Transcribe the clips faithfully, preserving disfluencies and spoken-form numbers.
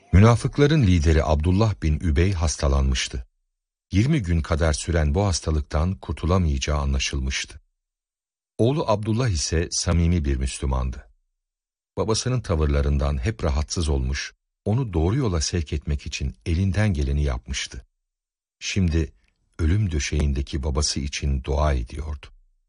Münafıkların lideri Abdullah bin Übey hastalanmıştı. Yirmi gün kadar süren bu hastalıktan kurtulamayacağı anlaşılmıştı. Oğlu Abdullah ise samimi bir Müslümandı. Babasının tavırlarından hep rahatsız olmuş, onu doğru yola sevk etmek için elinden geleni yapmıştı. Şimdi ölüm döşeğindeki babası için dua ediyordu.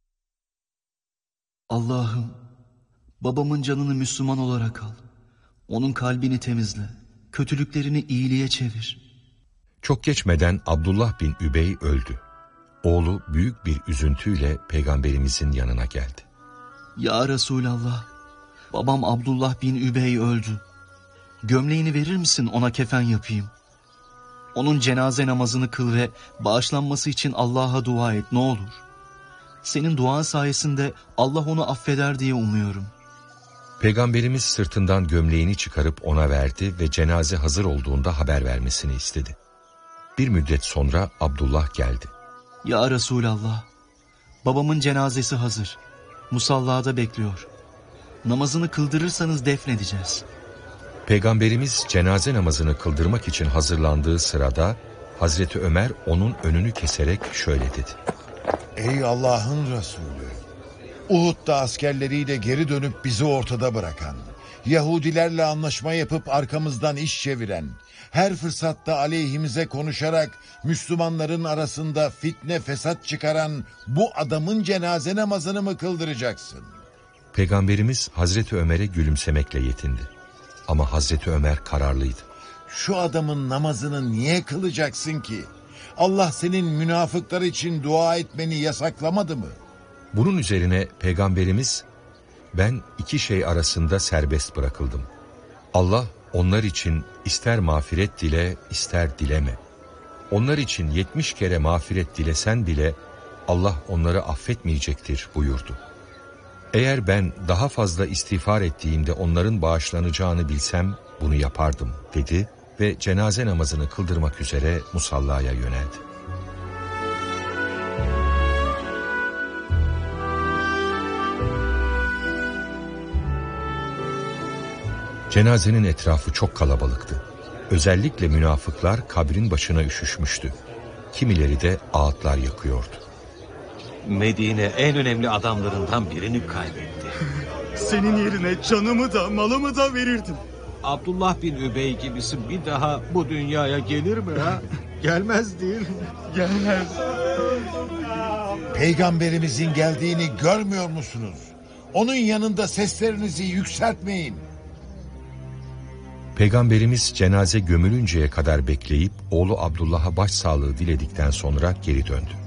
Allah'ım, babamın canını Müslüman olarak al. Onun kalbini temizle, kötülüklerini iyiliğe çevir. Çok geçmeden Abdullah bin Übey öldü. Oğlu büyük bir üzüntüyle Peygamberimizin yanına geldi. Ya Resulallah, babam Abdullah bin Übey öldü. Gömleğini verir misin, ona kefen yapayım? Onun cenaze namazını kıl ve bağışlanması için Allah'a dua et ne olur. Senin duan sayesinde Allah onu affeder diye umuyorum. Peygamberimiz sırtından gömleğini çıkarıp ona verdi ve cenaze hazır olduğunda haber vermesini istedi. Bir müddet sonra Abdullah geldi. Ya Resulallah, babamın cenazesi hazır. Musallada bekliyor. Namazını kıldırırsanız defnedeceğiz. Peygamberimiz cenaze namazını kıldırmak için hazırlandığı sırada Hazreti Ömer onun önünü keserek şöyle dedi. Ey Allah'ın Resulü! Uhud'da askerleriyle geri dönüp bizi ortada bırakan, Yahudilerle anlaşma yapıp arkamızdan iş çeviren, her fırsatta aleyhimize konuşarak Müslümanların arasında fitne fesat çıkaran bu adamın cenaze namazını mı kıldıracaksın? Peygamberimiz Hazreti Ömer'e gülümsemekle yetindi. Ama Hazreti Ömer kararlıydı. Şu adamın namazını niye kılacaksın ki? Allah senin münafıklar için dua etmeni yasaklamadı mı? Bunun üzerine Peygamberimiz, ben iki şey arasında serbest bırakıldım. Allah onlar için ister mağfiret dile, ister dileme. Onlar için yetmiş kere mağfiret dilesen bile Allah onları affetmeyecektir buyurdu. Eğer ben daha fazla istiğfar ettiğimde onların bağışlanacağını bilsem bunu yapardım dedi ve cenaze namazını kıldırmak üzere musallaya yöneldi. Cenazenin etrafı çok kalabalıktı. Özellikle münafıklar kabrin başına üşüşmüştü. Kimileri de ağıtlar yakıyordu. Medine en önemli adamlarından birini kaybetti. Senin yerine canımı da malımı da verirdim. Abdullah bin Übey gibisi bir daha bu dünyaya gelir mi ha? Gelmez değil mi? Gelmez. Peygamberimizin geldiğini görmüyor musunuz? Onun yanında seslerinizi yükseltmeyin. Peygamberimiz cenaze gömülünceye kadar bekleyip oğlu Abdullah'a başsağlığı diledikten sonra geri döndü.